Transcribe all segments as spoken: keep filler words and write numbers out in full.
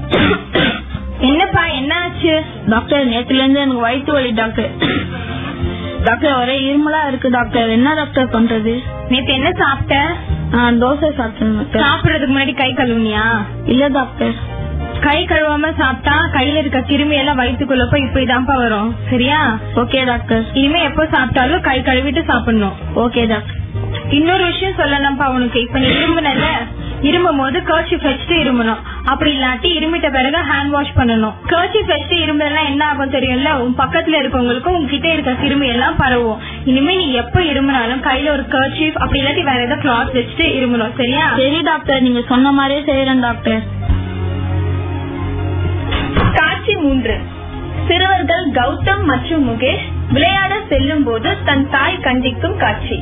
என்னப்பா என்ன ஆச்சு? டாக்டர் நேத்துல இருந்து எனக்கு வயிற்று வலி டாக்டர். டாக்டர் ஒரே இருமலா இருக்கு டாக்டர். என்ன டாக்டர் பண்றது? நேத்து என்ன சாப்பிட்ட? தோசை சாப்பிட்டேன். சாப்பிடறதுக்கு முன்னாடி கை கழுவுனியா? இல்ல டாக்டர். கை கழுவாம சாப்பிட்டா கையில இருக்க கிருமி எல்லாம் வயிற்றுக்குள்ள போய் இப்படிதான்ப்பா வரும். சரியா? Okay doctor. இனிமே எப்ப சாப்பிட்டாலும் கை கழுவிட்டு சாப்பிடணும். Okay doctor. இன்னொரு விஷயம் சொல்லலாம்ப்பா உனக்கு. இப்ப நீ இரும்புனல, இருமும் போது கர்ச்சீஃப் வச்சுட்டு இரும்பணும். அப்படி இல்லாட்டி இருமிட்ட பிறகு ஹேண்ட் வாஷ் பண்ணணும். கர்ச்சீஃப் வச்சுட்டு இரும்புனா என்ன ஆகும் தெரியும்ல? உன் பக்கத்துல இருக்கவங்களுக்கும் உங்ககிட்ட இருக்க கிருமி எல்லாம் பரவும். இனிமே நீ எப்ப இருமுனாலும் கையில ஒரு கர்ச்சீஃப் அப்படி இல்லாட்டி வேற ஏதாவது கிளாத் வச்சுட்டு இரும்பணும். சரியா? சரி டாக்டர், நீங்க சொன்ன மாதிரியே செய்யறேன் டாக்டர். காட்சி மூன்று. சிறுவர்கள் கௌதம் மற்றும் முகேஷ் விளையாட செல்லும் போது தன் தாய் கண்டிக்கும் காட்சி.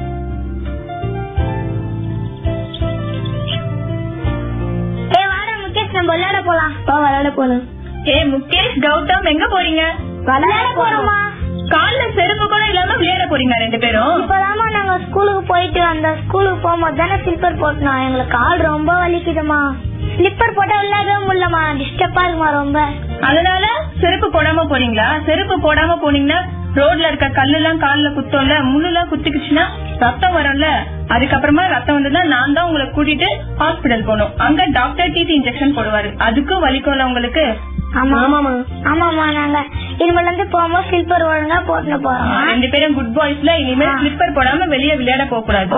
விளையாட போலாம். விளையாட போலாம். ஏ முகேஷ், கௌதம் எங்க போறீங்க? விளையாட போறோமா? கால்ல செருப்பு கூட இல்லாம விளையாட போறீங்க ரெண்டு பேரும்? இப்பதாமா நாங்க ஸ்கூலுக்கு போயிட்டு அந்த ஸ்கூலுக்கு போகும்போது தானே ஸ்லிப்பர் போட்டோம். எங்களுக்கு கால் ரொம்ப வலிக்குதுமா. ஸ்லிப்பர் போட்டா விளையாடவே முடியலமா. டிஸ்டர்பா இருக்குமா ரொம்ப. அதனால செருப்பு போடாம போறீங்களா? செருப்பு போடாம போனீங்கன்னா ரோட்ல இருக்க கல்லு எல்லாம் கால்ல குத்தோம்ல, முள்ளு எல்லாம் குத்திக்குச்சுன்னா ரத்தம் வரும்ல. அதுக்கப்புறமா ரத்தம் வந்ததுன்னா நான் தான் உங்களை கூட்டிட்டு ஹாஸ்பிடல் போகணும். அங்க டாக்டர் டிடி இன்ஜெக்ஷன் போடுவாரு. அதுக்கும் வலிக்கும்ல உங்களுக்கு? ஆமாமா ஆமாமா. நாங்க இனிமேல இருந்து போகும்போது ஸ்லிப்பர் ஒழுங்கா போட்டு போறோம். ரெண்டு பேரும் குட் பாய்ஸ்ல. இனிமேல் ஸ்லிப்பர் போடாம வெளியே விளையாட போக கூடாது.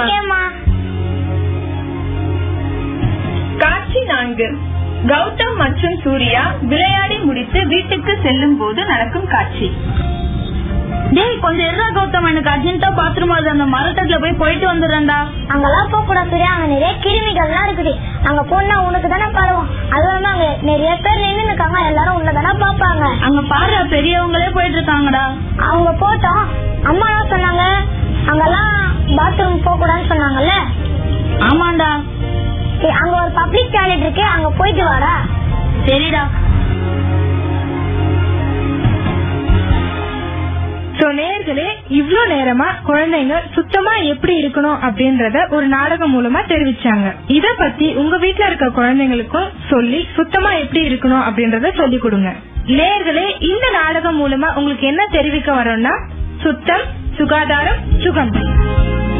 காட்சி நான்கு. கௌதம் மற்றும் சூர்யா விளையாடி முடித்து வீட்டுக்கு செல்லும் போது நடக்கும் காட்சி. டேய் கொஞ்சம் எதா கௌதம், எனக்கு அர்ஜென்ட்டா பாத்ரூம் வருது. அந்த மரத்தட்டுல போய் போயிட்டு வந்துடுறேன்டா. அங்கெல்லாம் போக கூடாது சூர்யா. அங்க நிறைய கிருமிகள் எல்லாம் இருக்குது. அங்க போனா உனக்கு தானே பரவும். அது வந்து அங்க நிறைய பேர் நின்று இருக்காங்க. எல்லாரும் உன்னதானே பாப்பாங்க. அங்க பாரு பெரியவங்களே போயிட்டு இருக்காங்கடா. அவங்க போட்டோம். அம்மா என்ன சொன்னாங்க? அங்கெல்லாம் பாத்ரூம் போக கூடாதுன்னு சொன்னாங்கல்ல? ஆமாண்டா. அங்க ஒரு பப்ளிக் டாய்லெட் இருக்கு, அங்க போயிட்டு வாடா. சரிடா. சோ நேயர்களே, இவ்ளோ நேரமா குழந்தைங்க சுத்தமா எப்படி இருக்கணும் அப்படின்றத ஒரு நாடகம் மூலமா தெரிவிச்சாங்க. இத பத்தி உங்க வீட்டுல இருக்க குழந்தைங்களுக்கும் சொல்லி சுத்தமா எப்படி இருக்கணும் அப்படின்றத சொல்லி கொடுங்க. நேயர்களே, இந்த நாடகம் மூலமா உங்களுக்கு என்ன தெரிவிக்க வரோம்னா, சுத்தம், சுகாதாரம், சுகம்.